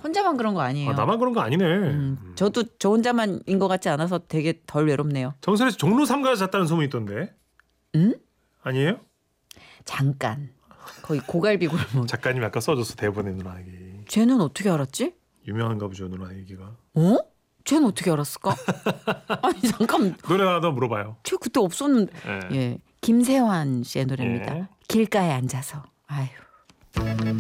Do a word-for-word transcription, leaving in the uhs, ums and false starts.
혼자만 그런 거 아니에요. 아, 나만 그런 거 아니네. 음, 음. 저도 저 혼자만인 것 같지 않아서 되게 덜 외롭네요. 정선혜 씨 종로 삼 가서 잤다는 소문이 있던데. 응? 아니에요? 잠깐. 거의 고갈비 골목. 작가님이 아까 써줬어 대본에 누나 얘기. 쟤는 어떻게 알았지? 유명한가 보죠 누나 얘기가. 어? 쟤는 어떻게 알았을까? 아니 잠깐. 노래 하나 더 물어봐요. 쟤 그때 없었는데. 예. 예, 김세환 씨의 노래입니다. 예. 길가에 앉아서. 아유.